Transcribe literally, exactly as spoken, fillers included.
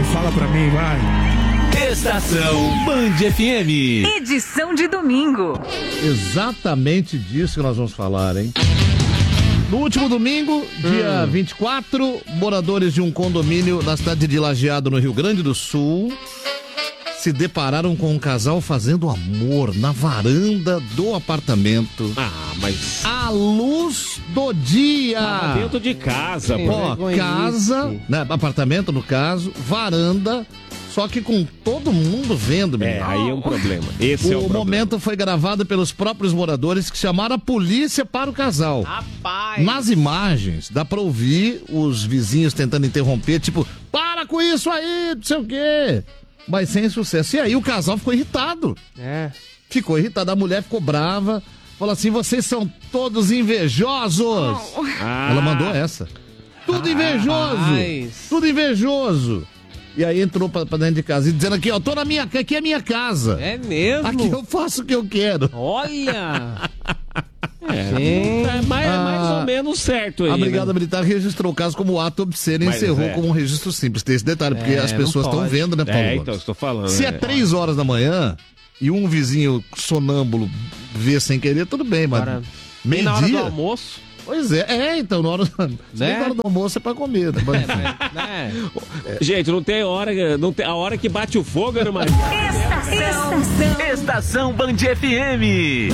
você, fala pra mim, vai. Estação Band F M. Edição de domingo. Exatamente disso que nós vamos falar, hein? No último domingo, dia hum. vinte e quatro, moradores de um condomínio na cidade de Lajeado, no Rio Grande do Sul, se depararam com um casal fazendo amor na varanda do apartamento. Ah, mas... à luz do dia. Ah, dentro de casa, pô. Pô, casa, né, apartamento no caso, varanda, só que com todo mundo vendo, menino. É, aí é um problema. Esse o é o problema. momento foi gravado pelos próprios moradores que chamaram a polícia para o casal. Rapaz! Nas imagens, dá pra ouvir os vizinhos tentando interromper, tipo, para com isso aí, não sei o quê. Mas sem sucesso. E aí o casal ficou irritado. É. Ficou irritado. A mulher ficou brava. Falou assim, vocês são todos invejosos. Oh. Ah. Ela mandou essa. Tudo ah, invejoso. Rapaz. Tudo invejoso. E aí entrou pra, pra dentro de casa e dizendo aqui, ó, tô na minha, aqui é minha casa. É mesmo? Aqui eu faço o que eu quero. Olha! É, é mais, ah, mais ou menos certo aí. A Brigada né? Militar registrou o caso como ato obsceno e Mas encerrou é. como um registro simples. Tem esse detalhe, porque É, as pessoas estão vendo, né, Paulo? É, então, estou falando. Se é, é três horas da manhã e um vizinho sonâmbulo vê sem querer, tudo bem, mas Agora, meio na hora dia... do almoço. Pois é, é, então, na hora, né? na hora do almoço é pra comer. Né? É, mas, né? Gente, não tem hora, não tem, a hora que bate o fogo, era mais... Estação, Estação Band F M.